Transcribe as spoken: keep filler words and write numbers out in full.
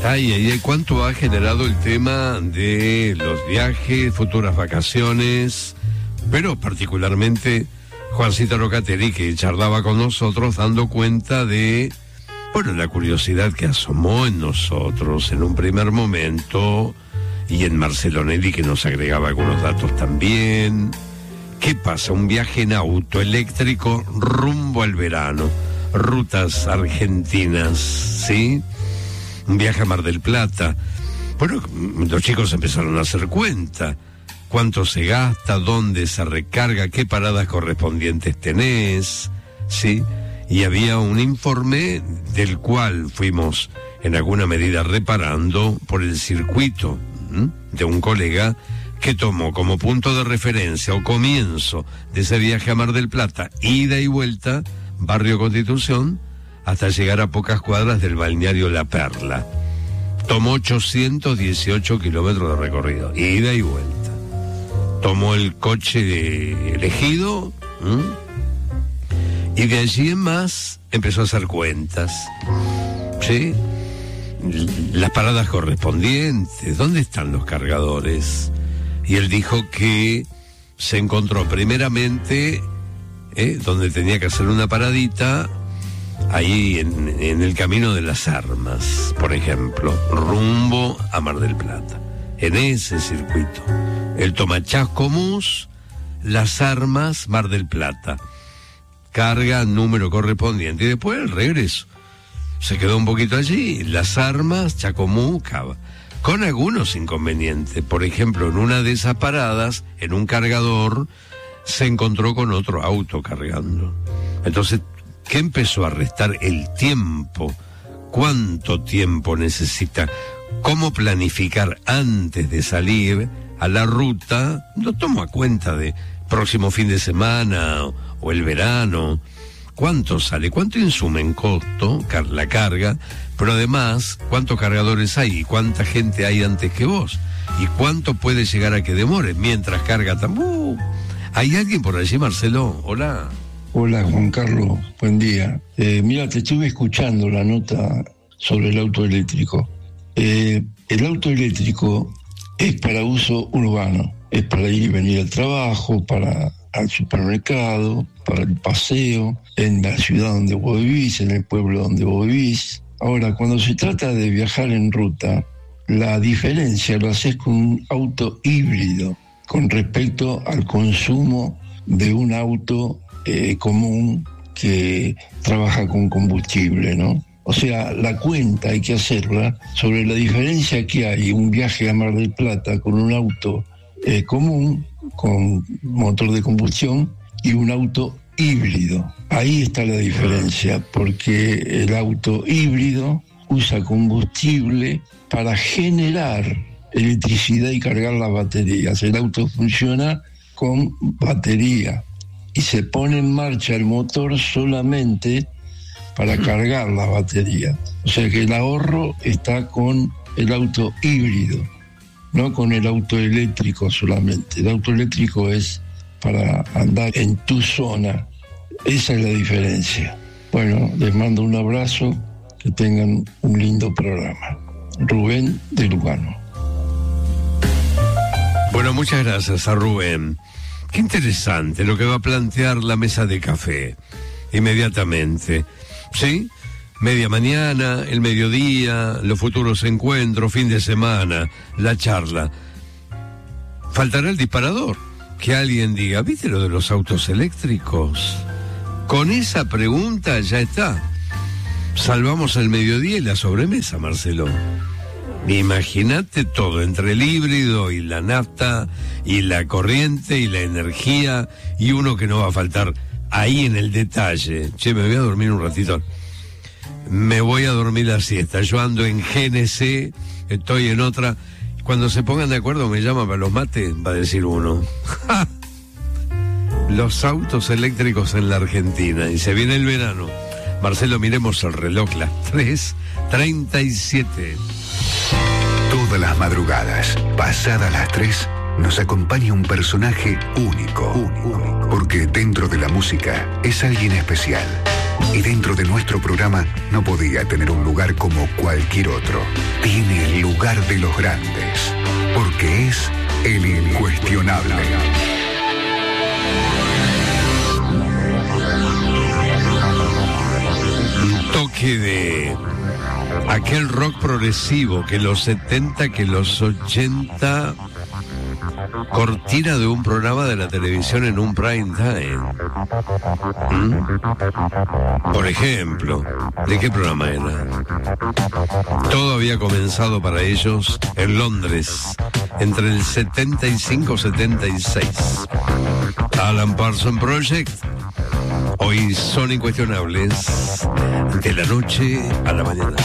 Ay, ay, ay, ¿cuánto ha generado el tema de los viajes, futuras vacaciones? Pero particularmente Juancito Locatelli, que charlaba con nosotros dando cuenta de, bueno, la curiosidad que asomó en nosotros en un primer momento, y en Marcelo Nelly, que nos agregaba algunos datos también. ¿Qué pasa? Un viaje en auto eléctrico rumbo al verano, rutas argentinas, ¿sí? Un viaje a Mar del Plata. Bueno, los chicos empezaron a hacer cuenta. Cuánto se gasta, dónde se recarga, qué paradas correspondientes tenés, ¿sí? Y había un informe del cual fuimos en alguna medida reparando por el circuito, ¿m? de un colega que tomó como punto de referencia o comienzo de ese viaje a Mar del Plata, ida y vuelta, Barrio Constitución, hasta llegar a pocas cuadras del balneario La Perla. Tomó ochocientos dieciocho kilómetros de recorrido, ida y vuelta. Tomó el coche elegido, ¿m? y de allí en más empezó a hacer cuentas, ¿sí? Las paradas correspondientes, ¿dónde están los cargadores? Y él dijo que se encontró primeramente, ¿eh? donde tenía que hacer una paradita, ahí en, en el Camino de las Armas, por ejemplo, rumbo a Mar del Plata, en ese circuito. El toma Chascomús, Las Armas, Mar del Plata. Carga, número correspondiente, y después el regreso. Se quedó un poquito allí, Las Armas, Chascomús, Cava. Con algunos inconvenientes. Por ejemplo, en una de esas paradas, en un cargador, se encontró con otro auto cargando. Entonces, ¿qué empezó a restar? El tiempo. ¿Cuánto tiempo necesita? ¿Cómo planificar antes de salir a la ruta? Lo tomo a cuenta de próximo fin de semana o, o el verano. ¿Cuánto sale? ¿Cuánto insume en costo la carga? Pero además, ¿cuántos cargadores hay? ¿Y cuánta gente hay antes que vos? ¿Y cuánto puede llegar a que demore mientras carga tan... Uh, ¿hay alguien por allí, Marcelo? Hola. Hola, Juan Carlos. Buen día. Eh, mira, te estuve escuchando la nota sobre el auto eléctrico. Eh, el auto eléctrico es para uso urbano. Es para ir y venir al trabajo, para al supermercado, para el paseo, en la ciudad donde vos vivís, en el pueblo donde vos vivís. Ahora, cuando se trata de viajar en ruta, la diferencia lo haces con un auto híbrido, con respecto al consumo de un auto eh, común que trabaja con combustible, ¿no? O sea, la cuenta hay que hacerla sobre la diferencia que hay un viaje a Mar del Plata con un auto eh, común, con motor de combustión, y un auto híbrido. Ahí está la diferencia, porque el auto híbrido usa combustible para generar electricidad y cargar las baterías. El auto funciona con batería y se pone en marcha el motor solamente para cargar la batería. O sea que el ahorro está con el auto híbrido, no con el auto eléctrico solamente. El auto eléctrico es para andar en tu zona. Esa es la diferencia. Bueno, les mando un abrazo, que tengan un lindo programa. Rubén de Lugano. Bueno, muchas gracias a Rubén. Qué interesante lo que va a plantear la mesa de café inmediatamente. ¿Sí? Media mañana, el mediodía, los futuros encuentros, fin de semana, la charla. Faltará el disparador. Que alguien diga, ¿viste lo de los autos eléctricos? Con esa pregunta ya está. Salvamos el mediodía y la sobremesa, Marcelo. Imagínate todo, entre el híbrido y la nafta, y la corriente, y la energía, y uno que no va a faltar ahí en el detalle. Che, me voy a dormir un ratito. Me voy a dormir la siesta. Yo ando en G N C, estoy en otra... Cuando se pongan de acuerdo, me llaman para los mates, va a decir uno. Los autos eléctricos en la Argentina. Y se viene el verano. Marcelo, miremos el reloj, las tres treinta y siete. Todas las madrugadas, pasadas las tres, nos acompaña un personaje único. Único. Porque dentro de la música es alguien especial. Y dentro de nuestro programa no podía tener un lugar como cualquier otro. Tiene el lugar de los grandes, porque es el incuestionable. Un toque de aquel rock progresivo que en los setenta, que en los ochenta, cortina de un programa de la televisión en un prime time. ¿Mm? Por ejemplo, ¿de qué programa era? Todo había comenzado para ellos en Londres entre el setenta y cinco y setenta y seis. Alan Parsons Project. Hoy son incuestionables de la noche a la mañana.